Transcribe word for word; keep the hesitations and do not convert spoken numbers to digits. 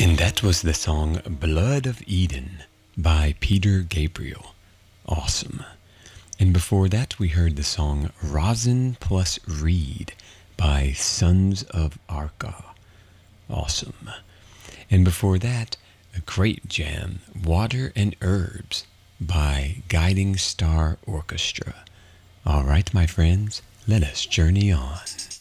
And that was the song Blood of Eden by Peter Gabriel. Awesome. And before that, we heard the song Rosin plus Reed by Sons of Arca. Awesome. And before that, a great jam, Water and Herbs by Guiding Star Orchestra. All right, my friends, let us journey on.